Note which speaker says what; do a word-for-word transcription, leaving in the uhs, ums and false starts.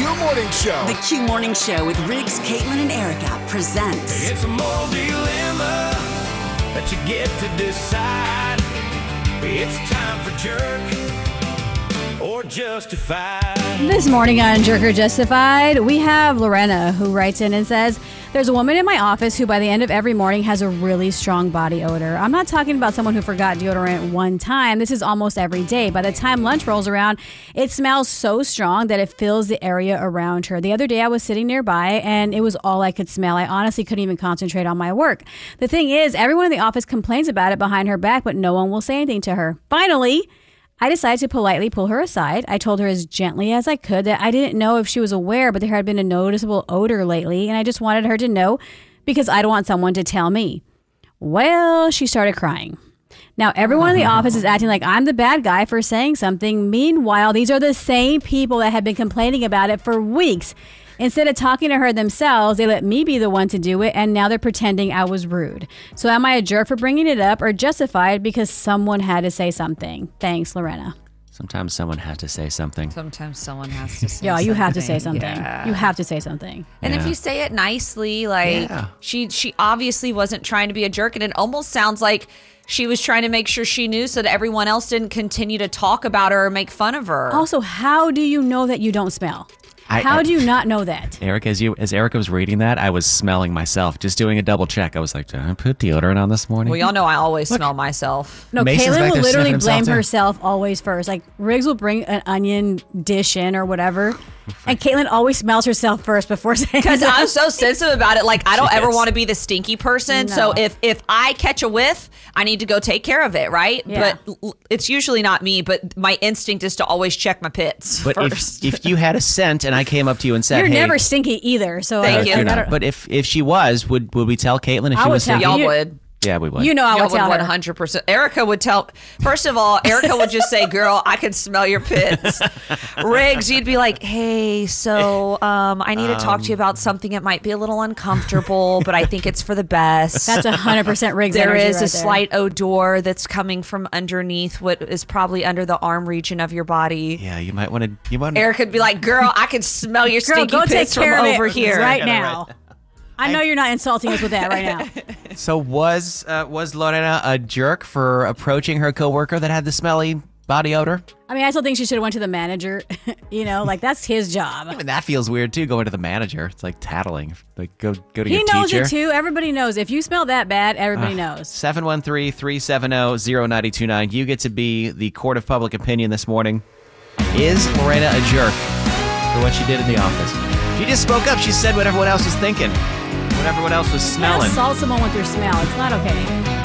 Speaker 1: Q Morning Show.
Speaker 2: The Q Morning Show with Riggs, Caitlin, and Erica presents.
Speaker 3: It's a moral dilemma that you get to decide. It's time for Jerk or Justified.
Speaker 4: This morning on Jerk or Justified, we have Lorena who writes in and says, there's a woman in my office who by the end of every morning has a really strong body odor. I'm not talking about someone who forgot deodorant one time. This is almost every day. By the time lunch rolls around, it smells so strong that it fills the area around her. The other day I was sitting nearby and it was all I could smell. I honestly couldn't even concentrate on my work. The thing is, everyone in the office complains about it behind her back, but no one will say anything to her. Finally, I decided to politely pull her aside. I told her as gently as I could that I didn't know if she was aware, but there had been a noticeable odor lately, and I just wanted her to know because I don't want someone to tell me. Well, she started crying. Now, everyone in the office is acting like I'm the bad guy for saying something. Meanwhile, these are the same people that have been complaining about it for weeks. Instead of talking to her themselves, they let me be the one to do it, and now they're pretending I was rude. So am I a jerk for bringing it up or justified because someone had to say something? Thanks, Lorena.
Speaker 5: Sometimes someone has to say something.
Speaker 6: Sometimes someone has to say
Speaker 4: Yeah,
Speaker 6: something.
Speaker 4: you have to say something.
Speaker 6: Yeah.
Speaker 4: You have to say something.
Speaker 6: And
Speaker 5: Yeah.
Speaker 6: if you say it nicely, like
Speaker 5: Yeah.
Speaker 6: she she obviously wasn't trying to be a jerk, and it almost sounds like she was trying to make sure she knew so that everyone else didn't continue to talk about her or make fun of her.
Speaker 4: Also, how do you know that you don't smell?
Speaker 5: I-
Speaker 4: How
Speaker 5: I-
Speaker 4: do you not know that?
Speaker 5: Eric, as you as Erica was reading that, I was smelling myself, just doing a double check. I was like, did I put deodorant on this morning?
Speaker 6: Well, y'all know I always smell myself.
Speaker 4: No,
Speaker 5: Mason's
Speaker 4: Caitlin
Speaker 5: back
Speaker 4: will
Speaker 5: there
Speaker 4: literally
Speaker 5: sniffing
Speaker 4: blame
Speaker 5: himself, too.
Speaker 4: herself always first. Like, Riggs will bring an onion dish in or whatever, and Caitlin always smells herself first before saying
Speaker 6: Because I'm so sensitive about it. Like, I don't
Speaker 5: She
Speaker 6: ever
Speaker 5: is.
Speaker 6: want to be the stinky person. So
Speaker 4: No.
Speaker 6: if if I catch a whiff, I need to go take care of it, right?
Speaker 4: Yeah.
Speaker 6: But l- it's usually not me. But my instinct is to always check my pits
Speaker 5: But
Speaker 6: first.
Speaker 5: if if you had a scent and I came up to you and said,
Speaker 4: You're
Speaker 5: hey,
Speaker 4: never stinky either. So
Speaker 6: Thank
Speaker 4: I,
Speaker 6: you.
Speaker 4: I
Speaker 5: you're
Speaker 4: gotta-
Speaker 5: not. But if if she was, would would we tell Caitlin if
Speaker 4: I
Speaker 5: she
Speaker 4: would
Speaker 5: was
Speaker 4: tell
Speaker 5: stinky?
Speaker 6: Y'all
Speaker 4: you-
Speaker 6: would.
Speaker 5: Yeah, we would.
Speaker 4: you know I
Speaker 6: Y'all
Speaker 4: would tell
Speaker 6: would
Speaker 4: her.
Speaker 6: one hundred percent. Erica would tell, first of all, Erica would just say, girl, I can smell your pits. Riggs, you'd be like, hey, so um, I need to talk to you about something. It might be a little uncomfortable, but I think it's for the best.
Speaker 4: That's one hundred percent Riggs
Speaker 6: There
Speaker 4: energy
Speaker 6: is
Speaker 4: right
Speaker 6: a
Speaker 4: there.
Speaker 6: slight odor that's coming from underneath what is probably under the arm region of your body.
Speaker 5: Yeah, you might want to. You want.
Speaker 6: Erica would be like, girl, I can smell your
Speaker 4: Girl,
Speaker 6: stinky
Speaker 4: go take
Speaker 6: pits from
Speaker 4: care of
Speaker 6: over
Speaker 4: it
Speaker 6: here.
Speaker 4: right
Speaker 5: Yeah,
Speaker 4: now. I know you're not insulting us with that right now.
Speaker 5: So was uh, was Lorena a jerk for approaching her coworker that had the smelly body odor?
Speaker 4: I mean, I still think she should have went to the manager. You know, like that's his job.
Speaker 5: I mean, that feels weird too. Going to the manager, it's like tattling. Like go go to
Speaker 4: He
Speaker 5: your
Speaker 4: knows
Speaker 5: teacher.
Speaker 4: it too. Everybody knows. If you smell that bad, everybody knows.
Speaker 5: seven one three, three seven zero, zero nine two nine. You get to be the court of public opinion this morning. Is Lorena a jerk for what she did in the office? She just spoke up. She said what everyone else was thinking, what everyone else was
Speaker 4: You
Speaker 5: smelling.
Speaker 4: can't assault someone with your smell. It's not okay.